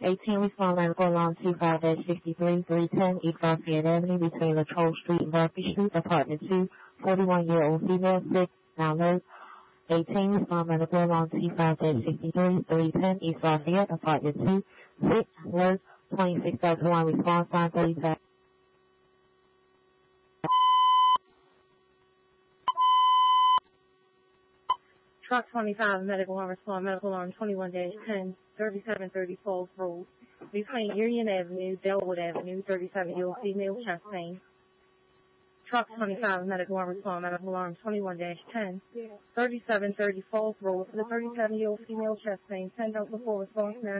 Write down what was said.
18 respond medical alarm 25-63 310 East Lafayette Avenue between Latrobe Street and Murphy Street, apartment 2, 41-year-old female, sick, now nurse. 18 respond medical alarm 25-63 310 East Lafayette, apartment 2, sick, nurse. 26-1 response time 35. Truck 25, medical alarm respond, medical alarm 21-10, 3730 Falls Road, between Union Avenue, Delwood Avenue, 37-year-old female, chest pain. Truck 25, medical alarm respond, medical alarm 21-10, 3730 Falls Road, for the 37-year-old female, chest pain, 10 before response,